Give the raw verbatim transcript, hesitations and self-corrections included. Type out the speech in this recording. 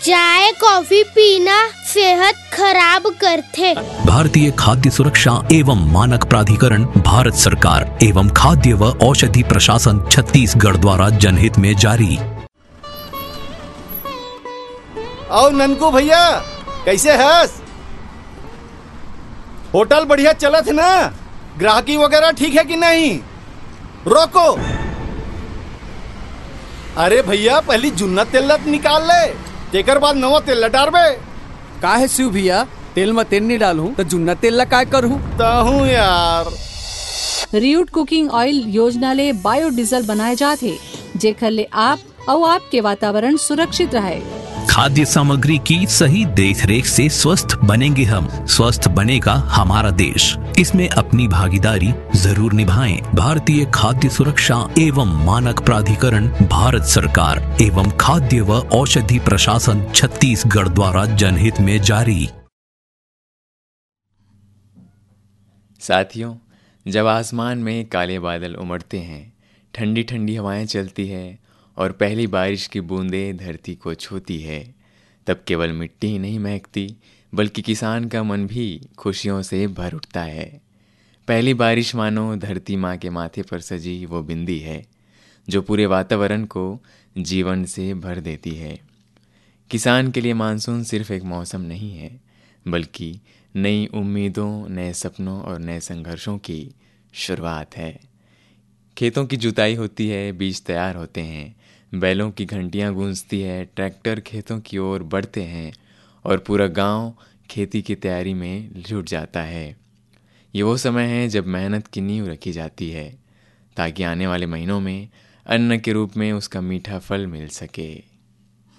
चाय कॉफी पीना सेहत खराब करथे। भारतीय खाद्य सुरक्षा एवं मानक प्राधिकरण भारत सरकार एवं खाद्य व औषधि प्रशासन छत्तीसगढ़ द्वारा जनहित में जारी। और ननकू भैया कैसे हस? होटल बढ़िया चलत है ना? ग्राहकी वगैरह ठीक है कि नहीं? रोको, अरे भैया पहली जुन्ना तेल निकाल ले, तेकर बाद नवा तेल डालबे। का है शिव भैया, तेल में तेल नहीं डालूं तो जुन्ना तेल ला काय करूं? ताहू यार। रियूट कुकिंग ऑयल योजना ले बायोडीजल बनाए जाते, जेकर ले आप और आपके वातावरण सुरक्षित रहे। खाद्य सामग्री की सही देखरेख से स्वस्थ बनेंगे हम, स्वस्थ बनेगा हमारा देश। इसमें अपनी भागीदारी जरूर निभाएं। भारतीय खाद्य सुरक्षा एवं मानक प्राधिकरण भारत सरकार एवं खाद्य व औषधि प्रशासन छत्तीसगढ़ द्वारा जनहित में जारी। साथियों, जब आसमान में काले बादल उमड़ते हैं, ठंडी ठंडी हवाएं चलती है और पहली बारिश की बूंदें धरती को छूती है, तब केवल मिट्टी ही नहीं महकती बल्कि किसान का मन भी खुशियों से भर उठता है। पहली बारिश मानो धरती माँ के माथे पर सजी वो बिंदी है जो पूरे वातावरण को जीवन से भर देती है। किसान के लिए मानसून सिर्फ एक मौसम नहीं है बल्कि नई उम्मीदों, नए सपनों और नए संघर्षों की शुरुआत है। खेतों की जुताई होती है, बीज तैयार होते हैं, बैलों की घंटियां गूंजती है, ट्रैक्टर खेतों की ओर बढ़ते हैं और पूरा गांव खेती की तैयारी में जुट जाता है। ये वो समय है जब मेहनत की नींव रखी जाती है ताकि आने वाले महीनों में अन्न के रूप में उसका मीठा फल मिल सके।